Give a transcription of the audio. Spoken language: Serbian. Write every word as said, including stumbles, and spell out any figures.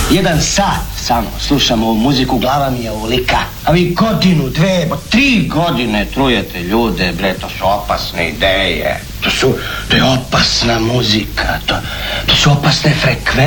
Jedan sat samo slušam ovu muziku, glava mi je ovolika. A vi godinu, dve, tri godine trujete ljude, bre, to su opasne ideje. To su, to je opasna muzika, to, to su opasne frekvencije.